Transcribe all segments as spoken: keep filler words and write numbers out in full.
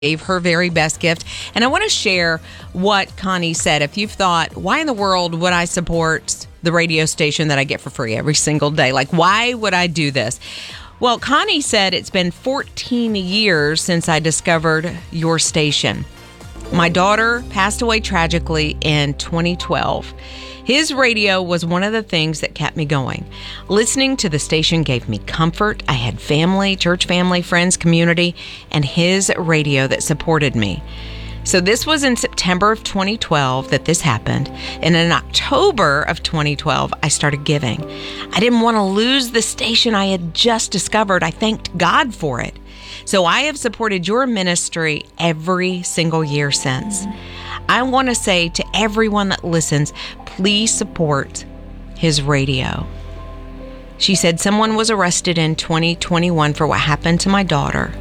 gave her very best gift. And I want to share what Connie said. If you've thought, why in the world would I support the radio station that I get for free every single day? Like, why would I do this? Well, Connie said it's been fourteen years since I discovered your station. My daughter passed away tragically in twenty twelve. His radio was one of the things that kept me going. Listening to the station gave me comfort. I had family, church family, friends, community, and his radio that supported me. So this was in September of twenty twelve that this happened. And in October of twenty twelve, I started giving. I didn't want to lose the station I had just discovered. I thanked God for it. So I have supported your ministry every single year since. I want to say to everyone that listens, please support his radio. She said someone was arrested in twenty twenty-one for what happened to my daughter.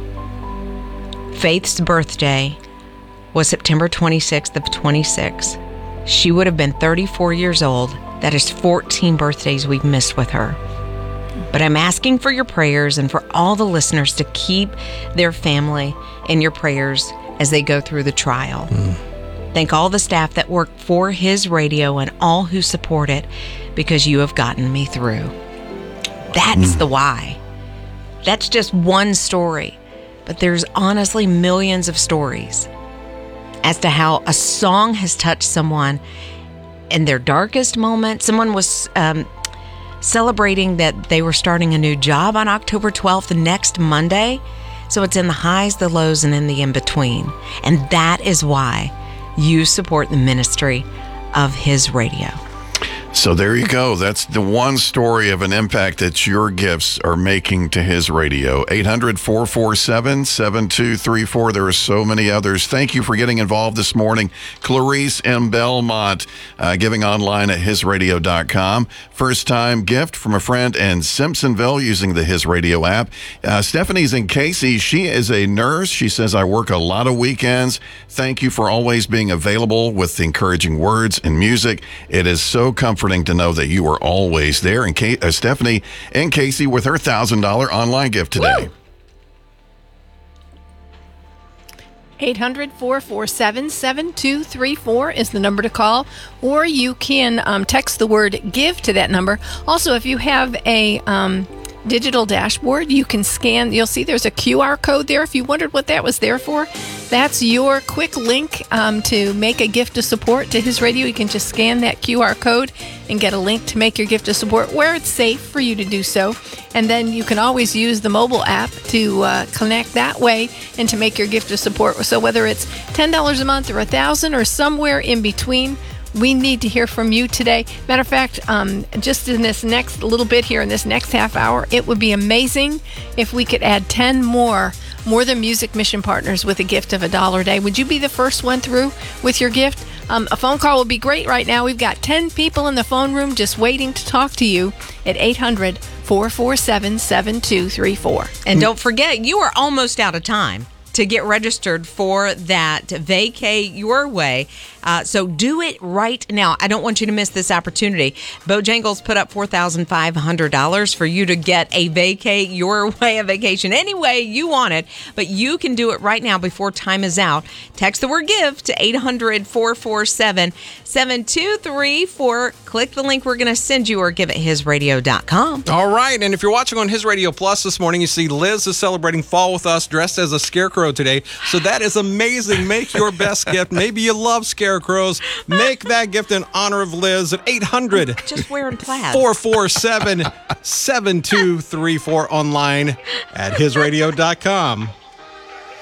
Faith's birthday was September twenty-sixth of twenty-six. She would have been thirty-four years old. That is fourteen birthdays we've missed with her. But I'm asking for your prayers and for all the listeners to keep their family in your prayers as they go through the trial. Mm. Thank all the staff that work for his radio and all who support it, because you have gotten me through. That's mm. the why. That's just one story. But there's honestly millions of stories as to how a song has touched someone in their darkest moment. Someone was um, celebrating that they were starting a new job on October twelfth, next Monday. So it's in the highs, the lows, and in the in-between. And that is why you support the ministry of his radio. So there you go. That's the one story of an impact that your gifts are making to his radio. eight hundred, four four seven, seven two three four. There are so many others. Thank you for getting involved this morning. Clarice M. Belmont, uh, giving online at his radio dot com. First-time gift from a friend in Simpsonville using the His Radio app. Uh, Stephanie's in Casey. She is a nurse. She says, I work a lot of weekends. Thank you for always being available with encouraging words and music. It is so comforting to know that you are always there. And Kate, uh, Stephanie and Casey with her one thousand dollars online gift today. Woo! eight hundred, four four seven, seven two three four is the number to call, or you can um, text the word GIVE to that number. Also, if you have a um, digital dashboard, you can scan. You'll see there's a Q R code there. If you wondered what that was there for, that's your quick link um, to make a gift of support to his radio. You can just scan that Q R code and get a link to make your gift of support where it's safe for you to do so. And then you can always use the mobile app to uh, connect that way and to make your gift of support. So whether it's ten dollars a month or one thousand dollars or somewhere in between, we need to hear from you today. Matter of fact, um, just in this next little bit here, in this next half hour, it would be amazing if we could add ten more More Than Music mission partners with a gift of a dollar a day. Would you be the first one through with your gift? Um, a phone call would be great right now. We've got ten people in the phone room just waiting to talk to you at eight hundred, four four seven, seven two three four. And don't forget, you are almost out of time to get registered for that Vacay Your Way. Uh, so do it right now. I don't want you to miss this opportunity. Bojangles put up four thousand five hundred dollars for you to get a Vacay Your Way, a vacation any way you want it. But you can do it right now before time is out. Text the word GIVE to eight hundred, four four seven, seven two three four. Click the link we're going to send you or give it his radio dot com. All right. And if you're watching on His Radio Plus this morning, you see Liz is celebrating fall with us dressed as a scarecrow today. So that is amazing. Make your best gift. Maybe you love scarecrows. Make that gift in honor of Liz at eight hundred, just wearing plaid, four four seven, seven two three four, online at his radio dot com.